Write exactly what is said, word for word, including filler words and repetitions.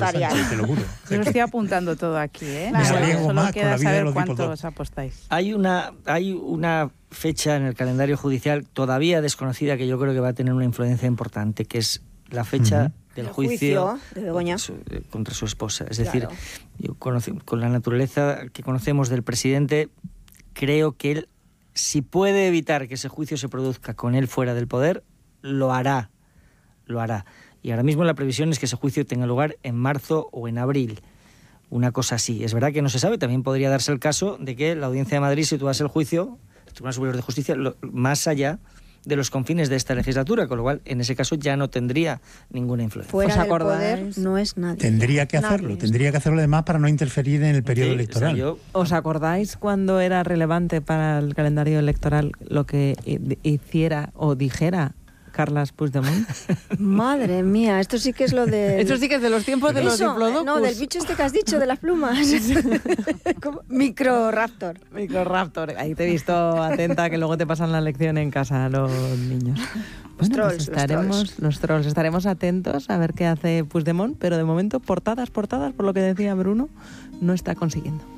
notarial. Sánchez, te lo juro. Yo lo estoy apuntando todo aquí, ¿eh? Me Solo- arriesgo Solo más con queda la vida de saber los cuántos diputados. apostáis. Hay una, hay una fecha en el calendario judicial todavía desconocida que yo creo que va a tener una influencia importante, que es la fecha Ujú. del El juicio, juicio de Begoña. contra, su, eh, contra su esposa. Es decir, Claro. yo conoce- con la naturaleza que conocemos del presidente, creo que él, si puede evitar que ese juicio se produzca con él fuera del poder, lo hará, lo hará. Y ahora mismo la previsión es que ese juicio tenga lugar en marzo o en abril. Una cosa así. Es verdad que no se sabe, también podría darse el caso de que la Audiencia de Madrid situase el juicio, el Tribunal Superior de Justicia, lo, más allá de los confines de esta legislatura, con lo cual en ese caso ya no tendría ninguna influencia. Fuera ¿Os del poder acordáis? no es nadie. Tendría que hacerlo, Nadie. tendría que hacerlo además para no interferir en el periodo Sí, electoral. o sea, yo- ¿Os acordáis cuando era relevante para el calendario electoral lo que hi- hiciera o dijera Carles Puigdemont? Madre mía, esto sí que es lo de... Esto sí que es de los tiempos de los Eso, diplodocus. no, del bicho este que has dicho, de las plumas. Como Microraptor. Microraptor. Ahí te he visto atenta, que luego te pasan la lección en casa los niños. Los Bueno, trolls, pues los estaremos, trolls. los trolls, estaremos atentos a ver qué hace Puigdemont, pero de momento portadas, portadas, por lo que decía Bruno, no está consiguiendo.